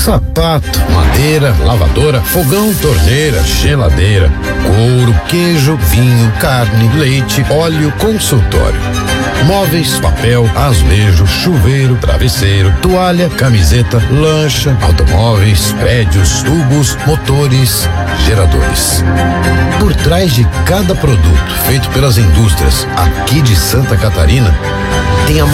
sapato, madeira, lavadora, fogão, torneira, geladeira, couro, queijo, vinho, carne, leite, óleo, consultório. Móveis, papel, azulejo, chuveiro, travesseiro, toalha, camiseta, lancha, automóveis, prédios, tubos, motores, geradores. Por trás de cada produto feito pelas indústrias aqui de Santa Catarina, tem a